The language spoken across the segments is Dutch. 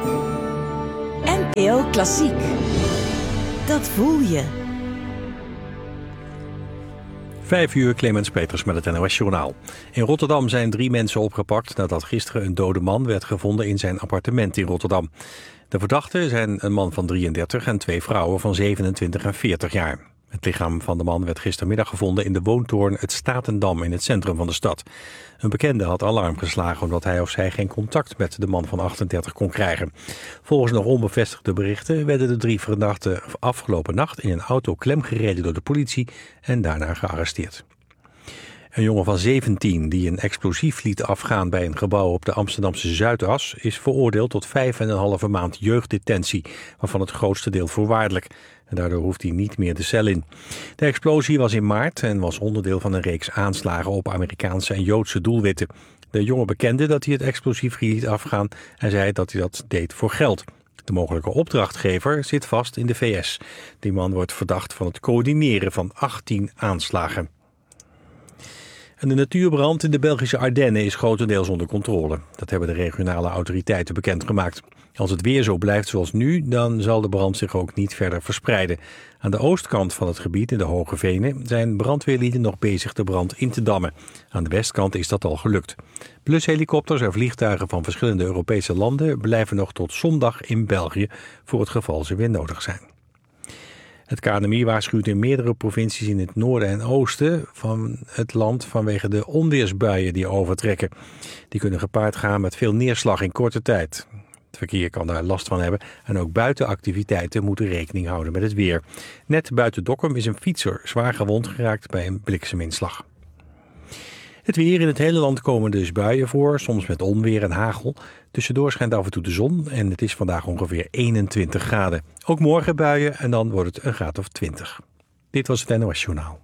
NPO Klassiek. Dat voel je. 5 uur, Clemens Peters met het NOS Journaal. In Rotterdam zijn 3 mensen opgepakt nadat gisteren een dode man werd gevonden in zijn appartement in Rotterdam. De verdachten zijn een man van 33 en 2 vrouwen van 27 en 40 jaar. Het lichaam van de man werd gistermiddag gevonden in de woontoren Het Statendam in het centrum van de stad. Een bekende had alarm geslagen omdat hij of zij geen contact met de man van 38 kon krijgen. Volgens nog onbevestigde berichten werden de 3 verdachten afgelopen nacht in een auto klemgereden door de politie en daarna gearresteerd. Een jongen van 17 die een explosief liet afgaan bij een gebouw op de Amsterdamse Zuidas is veroordeeld tot 5,5 maand jeugddetentie, waarvan het grootste deel voorwaardelijk. En daardoor hoeft hij niet meer de cel in. De explosie was in maart en was onderdeel van een reeks aanslagen op Amerikaanse en Joodse doelwitten. De jongen bekende dat hij het explosief liet afgaan en zei dat hij dat deed voor geld. De mogelijke opdrachtgever zit vast in de VS. Die man wordt verdacht van het coördineren van 18 aanslagen. En de natuurbrand in de Belgische Ardennen is grotendeels onder controle. Dat hebben de regionale autoriteiten bekendgemaakt. Als het weer zo blijft zoals nu, dan zal de brand zich ook niet verder verspreiden. Aan de oostkant van het gebied, in de Hoge Venen, zijn brandweerlieden nog bezig de brand in te dammen. Aan de westkant is dat al gelukt. Blushelikopters en vliegtuigen van verschillende Europese landen blijven nog tot zondag in België, voor het geval ze weer nodig zijn. Het KNMI waarschuwt in meerdere provincies in het noorden en oosten van het land vanwege de onweersbuien die overtrekken. Die kunnen gepaard gaan met veel neerslag in korte tijd. Het verkeer kan daar last van hebben en ook buitenactiviteiten moeten rekening houden met het weer. Net buiten Dokkum is een fietser zwaar gewond geraakt bij een blikseminslag. Het weer: in het hele land komen dus buien voor, soms met onweer en hagel. Tussendoor schijnt af en toe de zon en het is vandaag ongeveer 21 graden. Ook morgen buien en dan wordt het een graad of 20. Dit was het NOS Journaal.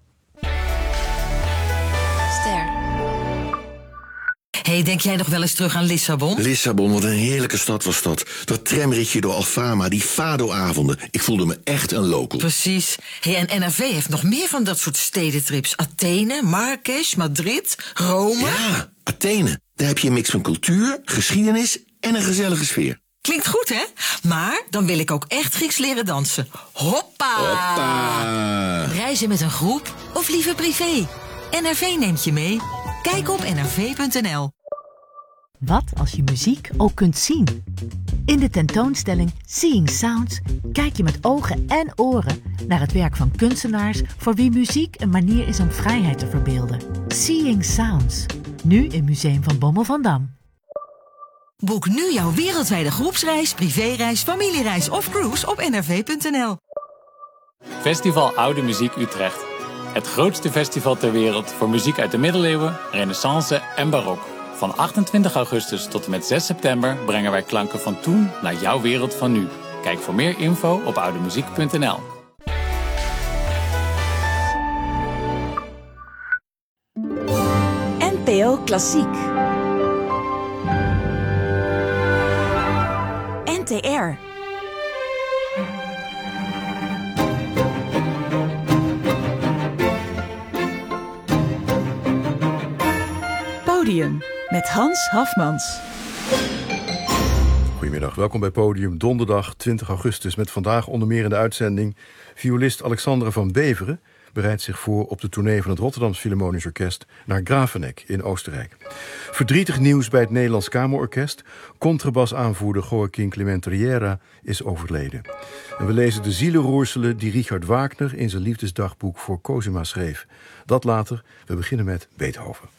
Hey, denk jij nog wel eens terug aan Lissabon? Lissabon, wat een heerlijke stad was dat. Dat tramritje door Alfama, die Fado-avonden. Ik voelde me echt een local. Precies. Hey, en NRV heeft nog meer van dat soort stedentrips. Athene, Marrakesh, Madrid, Rome. Ja, Athene. Daar heb je een mix van cultuur, geschiedenis en een gezellige sfeer. Klinkt goed, hè? Maar dan wil ik ook echt Grieks leren dansen. Hoppa! Hoppa! Reizen met een groep of liever privé? NRV neemt je mee. Kijk op nrv.nl. Wat als je muziek ook kunt zien? In de tentoonstelling Seeing Sounds kijk je met ogen en oren naar het werk van kunstenaars voor wie muziek een manier is om vrijheid te verbeelden. Seeing Sounds, nu in Museum van Bommel van Dam. Boek nu jouw wereldwijde groepsreis, privéreis, familiereis of cruise op nrv.nl. Festival Oude Muziek Utrecht. Het grootste festival ter wereld voor muziek uit de middeleeuwen, renaissance en barok. Van 28 augustus tot en met 6 september brengen wij klanken van toen naar jouw wereld van nu. Kijk voor meer info op oudemuziek.nl. NPO Klassiek. NTR. Podium met Hans Hafmans. Goedemiddag, welkom bij Podium, donderdag 20 augustus... met vandaag onder meer in de uitzending... violist Alexandra van Beveren bereidt zich voor op de tournee van het Rotterdams Philharmonisch Orkest naar Graveneck in Oostenrijk. Verdrietig nieuws bij het Nederlands Kamerorkest. Contrabasaanvoerder Joaquín Clement Riera is overleden. En we lezen de zielenroerselen die Richard Wagner in zijn liefdesdagboek voor Cosima schreef. Dat later. We beginnen met Beethoven.